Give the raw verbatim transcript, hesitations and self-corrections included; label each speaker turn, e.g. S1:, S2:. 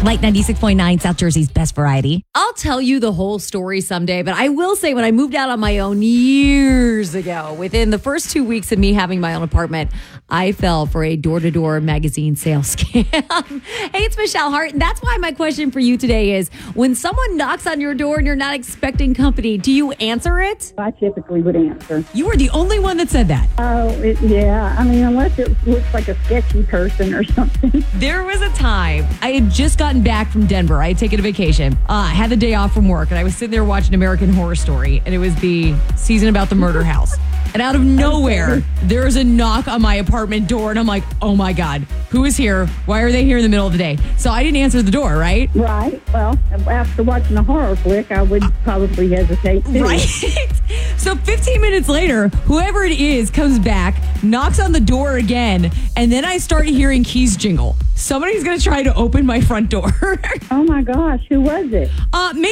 S1: Light ninety-six point nine, South Jersey's best variety.
S2: I'll tell you the whole story someday, but I will say when I moved out on my own years ago, within the first two weeks of me having my own apartment, I fell for a door-to-door magazine sales scam. Hey, it's Michelle Hart, and that's why my question for you today is, when someone knocks on your door and you're not expecting company, do you answer it?
S3: I typically would answer.
S1: You were the only one that said that.
S3: Oh, it, yeah. I mean, unless it looks like a sketchy person or something.
S1: There was a time I had just gotten back from Denver. I had taken a vacation. Uh, I had the day off from work, and I was sitting there watching American Horror Story, and it was the season about the murder house. And out of nowhere, there was a knock on my apartment door, and I'm like, oh my God, who is here? Why are they here in the middle of the day? So I didn't answer the door, right?
S3: Right. Well, after watching a horror flick, I would probably hesitate too.
S1: Right. So fifteen minutes later, whoever it is comes back, knocks on the door again, and then I start hearing keys jingle. Somebody's going to try to open my front door.
S3: Oh my gosh, who was it?
S1: uh, maybe